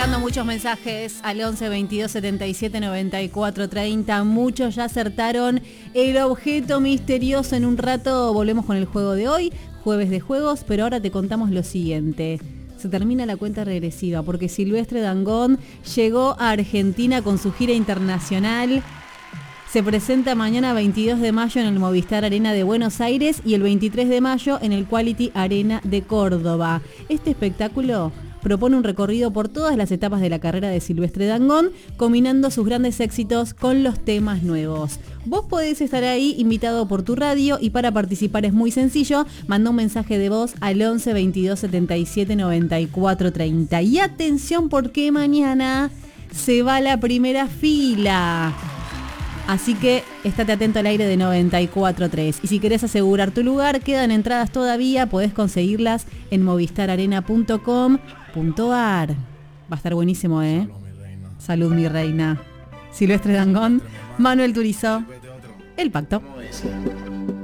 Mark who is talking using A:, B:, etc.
A: llegando muchos mensajes al 11 22 77 94 30. Muchos ya acertaron el objeto misterioso. En un rato volvemos con el juego de hoy, jueves de juegos, pero ahora te contamos lo siguiente. Se termina la cuenta regresiva porque Silvestre Dangond llegó a Argentina con su gira internacional. Se presenta mañana 22 de mayo en el Movistar Arena de Buenos Aires y el 23 de mayo en el Quality Arena de Córdoba. Este espectáculo propone un recorrido por todas las etapas de la carrera de Silvestre Dangond, combinando sus grandes éxitos con los temas nuevos. Vos podés estar ahí invitado por tu radio y para participar es muy sencillo, manda un mensaje de voz al 11 22 77 94 30. Y atención porque mañana se va la primera fila. Así que estate atento al aire de 94.3. Y si querés asegurar tu lugar, quedan entradas todavía, podés conseguirlas en movistararena.com.ar. Va a estar buenísimo, ¿eh? Salud, mi reina. Silvestre Dangond, Manuel Turizo, El Pacto.